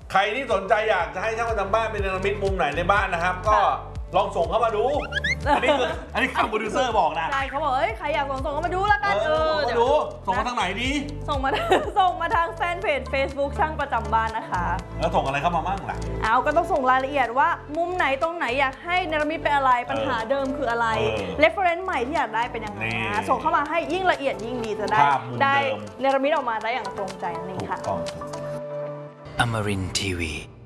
ใครที่สนใจอยากจะให้ช่างประจำบ้านเป็นเนรมิตมุมไหนในบ้านนะครับก็ลองส่งเข้ามาดูอันนี้คำโปรดิวเซอร์บอกนะใช่เขาบอกเอ้ยใครอยากส่งเข้ามาดูแล้วกันมาดูส่งมาทางไหนดีส่งมาทางแฟนเพจ Facebook ช่างประจำบ้านนะคะแล้วส่งอะไรเข้ามาบ้างล่ะเอาก็ต้องส่งรายละเอียดว่ามุมไหนตรงไหนอยากให้เนรมิตเป็นอะไรปัญหาเดิมคืออะไร reference ใหม่ที่อยากได้เป็นยังไงส่งเข้ามาให้ยิ่งละเอียดยิ่งดีจะได้เนรมิตออกมาได้อย่างตรงใจนั่นเองค่ะ Amarin Tiwi